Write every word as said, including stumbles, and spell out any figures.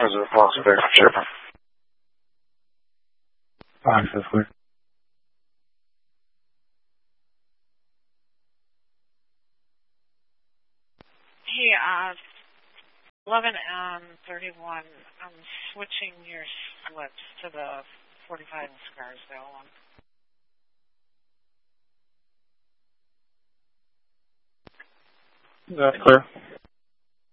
Positive, Las Vegas, Shipper. Fine, that's clear. Hey, uh, eleven and thirty-one, I'm switching your slips to the forty-five in Scarsdale one. That's clear.